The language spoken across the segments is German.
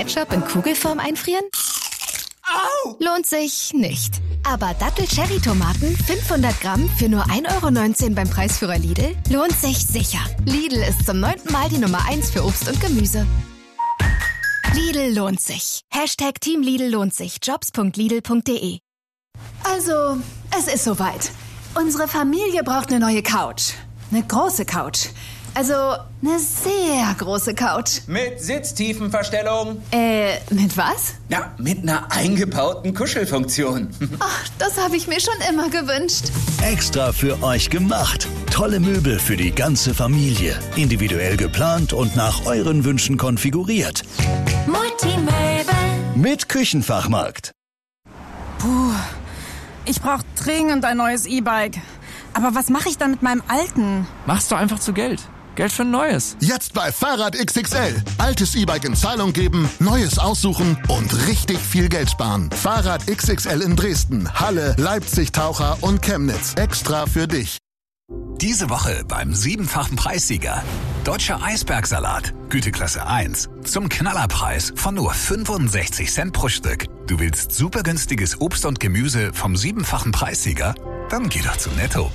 Ketchup in Kugelform einfrieren? Au! Lohnt sich nicht. Aber Dattel-Cherry-Tomaten 500 Gramm für nur 1,19 € beim Preisführer Lidl lohnt sich sicher. Lidl ist zum 9. Mal die Nummer 1 für Obst und Gemüse. Lidl lohnt sich. # Team Lidl lohnt sich. Jobs.lidl.de. Also, es ist soweit. Unsere Familie braucht eine neue Couch. Eine große Couch. Also, eine sehr große Couch. Mit Sitztiefenverstellung. Mit was? Ja, mit einer eingebauten Kuschelfunktion. Ach, das habe ich mir schon immer gewünscht. Extra für euch gemacht. Tolle Möbel für die ganze Familie. Individuell geplant und nach euren Wünschen konfiguriert. Multimöbel. Mit Küchenfachmarkt. Puh, ich brauche dringend ein neues E-Bike. Aber was mache ich dann mit meinem alten? Machst du einfach zu Geld. Geld für ein neues. Jetzt bei Fahrrad XXL. Altes E-Bike in Zahlung geben, neues aussuchen und richtig viel Geld sparen. Fahrrad XXL in Dresden, Halle, Leipzig, Taucher und Chemnitz. Extra für dich. Diese Woche beim 7-fachen Preissieger. Deutscher Eisbergsalat, Güteklasse 1. Zum Knallerpreis von nur 65 Cent pro Stück. Du willst super günstiges Obst und Gemüse vom 7-fachen Preissieger? Dann geh doch zu Netto.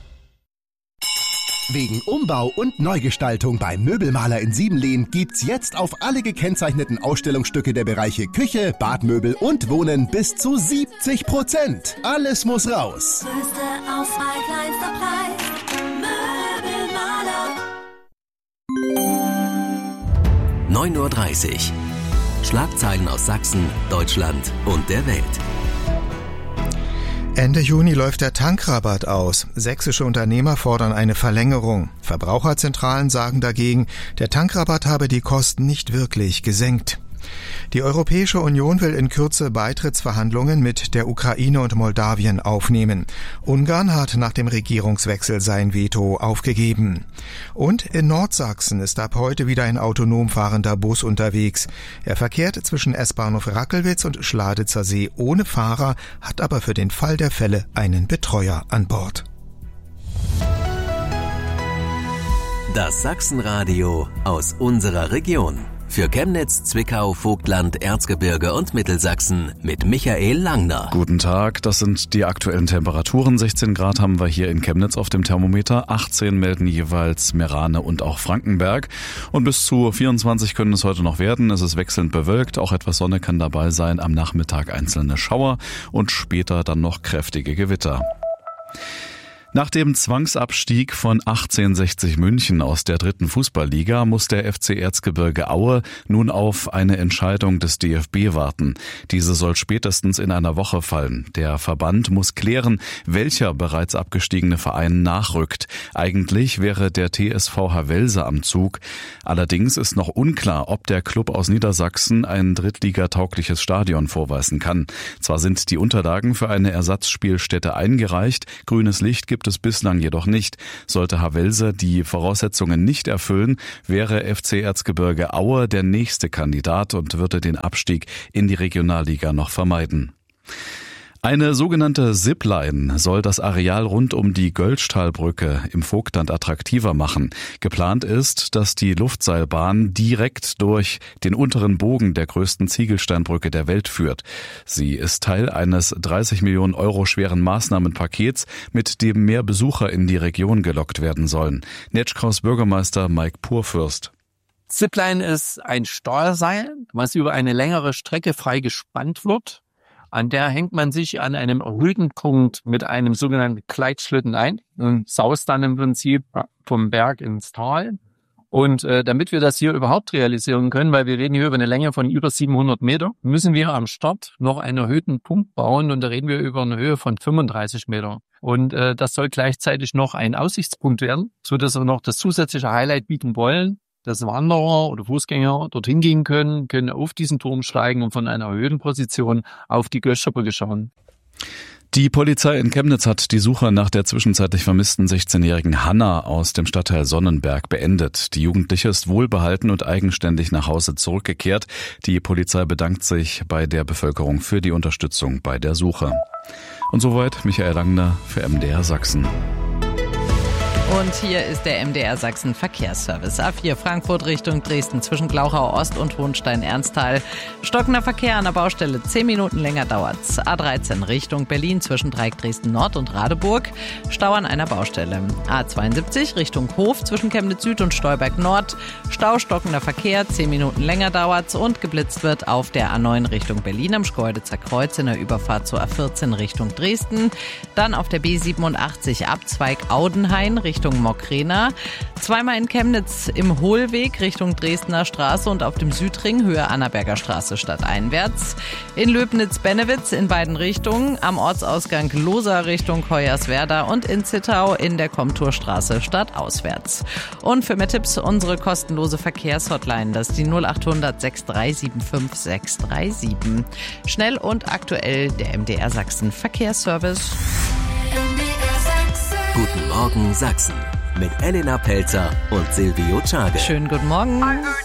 Wegen Umbau und Neugestaltung beim Möbelmaler in Siebenlehn gibt's jetzt auf alle gekennzeichneten Ausstellungsstücke der Bereiche Küche, Badmöbel und Wohnen bis zu 70%. Alles muss raus. Größte Auswahl, kleinster Preis. Möbelmaler. 9:30 Uhr. Schlagzeilen aus Sachsen, Deutschland und der Welt. Ende Juni läuft der Tankrabatt aus. Sächsische Unternehmer fordern eine Verlängerung. Verbraucherzentralen sagen dagegen, der Tankrabatt habe die Kosten nicht wirklich gesenkt. Die Europäische Union will in Kürze Beitrittsverhandlungen mit der Ukraine und Moldawien aufnehmen. Ungarn hat nach dem Regierungswechsel sein Veto aufgegeben. Und in Nordsachsen ist ab heute wieder ein autonom fahrender Bus unterwegs. Er verkehrt zwischen S-Bahnhof Rackelwitz und Schladitzer See ohne Fahrer, hat aber für den Fall der Fälle einen Betreuer an Bord. Das Sachsenradio aus unserer Region. Für Chemnitz, Zwickau, Vogtland, Erzgebirge und Mittelsachsen mit Michael Langner. Guten Tag, das sind die aktuellen Temperaturen. 16 Grad haben wir hier in Chemnitz auf dem Thermometer. 18 melden jeweils Meerane und auch Frankenberg. Und bis zu 24 können es heute noch werden. Es ist wechselnd bewölkt. Auch etwas Sonne kann dabei sein. Am Nachmittag einzelne Schauer und später dann noch kräftige Gewitter. Nach dem Zwangsabstieg von 1860 München aus der 3. Fußballliga muss der FC Erzgebirge Aue nun auf eine Entscheidung des DFB warten. Diese soll spätestens in einer Woche fallen. Der Verband muss klären, welcher bereits abgestiegene Verein nachrückt. Eigentlich wäre der TSV Havelse am Zug. Allerdings ist noch unklar, ob der Klub aus Niedersachsen ein drittligataugliches Stadion vorweisen kann. Zwar sind die Unterlagen für eine Ersatzspielstätte eingereicht, grünes Licht gibt es bislang jedoch nicht. Sollte Havelse die Voraussetzungen nicht erfüllen, wäre FC Erzgebirge Aue der nächste Kandidat und würde den Abstieg in die Regionalliga noch vermeiden. Eine sogenannte Zipline soll das Areal rund um die Göllstahlbrücke im Vogtland attraktiver machen. Geplant ist, dass die Luftseilbahn direkt durch den unteren Bogen der größten Ziegelsteinbrücke der Welt führt. Sie ist Teil eines 30 Millionen Euro schweren Maßnahmenpakets, mit dem mehr Besucher in die Region gelockt werden sollen. Netschkaus Bürgermeister Mike Purfürst. Zipline ist ein Steuerseil, was über eine längere Strecke frei gespannt wird. An der hängt man sich an einem ruhigen Punkt mit einem sogenannten Gleitschlitten ein und saust dann im Prinzip vom Berg ins Tal. Und damit wir das hier überhaupt realisieren können, weil wir reden hier über eine Länge von über 700 Meter, müssen wir am Start noch einen erhöhten Punkt bauen und da reden wir über eine Höhe von 35 Meter. Und das soll gleichzeitig noch ein Aussichtspunkt werden, so dass wir noch das zusätzliche Highlight bieten wollen, dass Wanderer oder Fußgänger dorthin gehen können auf diesen Turm steigen und von einer erhöhten Position auf die Göschterbrücke schauen. Die Polizei in Chemnitz hat die Suche nach der zwischenzeitlich vermissten 16-jährigen Hanna aus dem Stadtteil Sonnenberg beendet. Die Jugendliche ist wohlbehalten und eigenständig nach Hause zurückgekehrt. Die Polizei bedankt sich bei der Bevölkerung für die Unterstützung bei der Suche. Und soweit Michael Langner für MDR Sachsen. Und hier ist der MDR Sachsen Verkehrsservice. A4 Frankfurt Richtung Dresden zwischen Glauchau Ost und Hohenstein-Ernsthal. Stockender Verkehr an der Baustelle, 10 Minuten länger dauert's. A13 Richtung Berlin zwischen Dreieck Dresden Nord und Radeburg. Stau an einer Baustelle. A72 Richtung Hof zwischen Chemnitz Süd und Stolberg Nord. Stau, stockender Verkehr, 10 Minuten länger dauert's und geblitzt wird auf der A9 Richtung Berlin am Schkeuditzer Kreuz in der Überfahrt zur A14 Richtung Dresden. Dann auf der B87 Abzweig Audenhain Richtung Mockrena. Zweimal in Chemnitz im Hohlweg Richtung Dresdner Straße und auf dem Südring Höhe Annaberger Straße stadteinwärts. In Löbnitz-Bennewitz in beiden Richtungen. Am Ortsausgang Losa Richtung Hoyerswerda und in Zittau in der Komturstraße stadtauswärts. Und für mehr Tipps unsere kostenlose Verkehrshotline. Das ist die 0800 6375 637. Schnell und aktuell der MDR Sachsen Verkehrsservice. Guten Morgen Sachsen mit Elena Pelzer und Silvio Czage. Schönen guten Morgen.